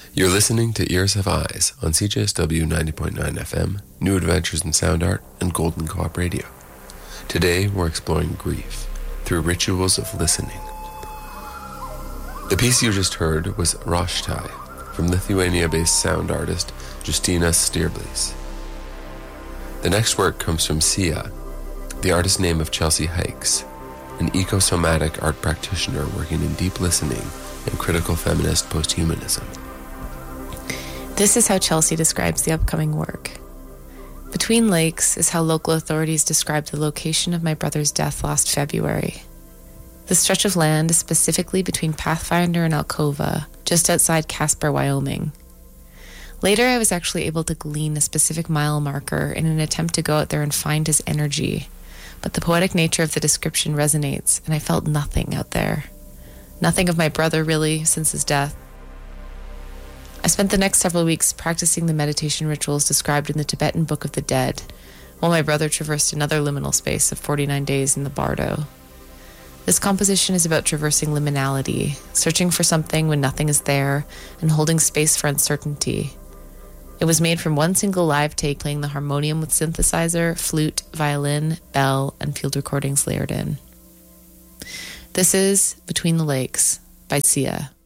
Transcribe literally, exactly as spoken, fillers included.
You're listening to Ears Have Eyes on C J S W ninety point nine F M, New Adventures in Sound Art, and Golden Co-op Radio. Today, we're exploring grief through rituals of listening. The piece you just heard was Roshtai from Lithuania-based sound artist Justinas Stirblis. The next work comes from Sia, the artist name of Chelsea Hikes, an ecosomatic art practitioner working in deep listening and critical feminist posthumanism. This is how Chelsea describes the upcoming work. Between Lakes is how local authorities describe the location of my brother's death last February. The stretch of land is specifically between Pathfinder and Alcova, just outside Casper, Wyoming. Later, I was actually able to glean a specific mile marker in an attempt to go out there and find his energy, but the poetic nature of the description resonates, and I felt nothing out there. Nothing of my brother, really, since his death. I spent the next several weeks practicing the meditation rituals described in the Tibetan Book of the Dead, while my brother traversed another liminal space of forty-nine days in the Bardo. This composition is about traversing liminality, searching for something when nothing is there, and holding space for uncertainty. It was made from one single live take playing the harmonium with synthesizer, flute, violin, bell, and field recordings layered in. This is Between the Lakes by Sia.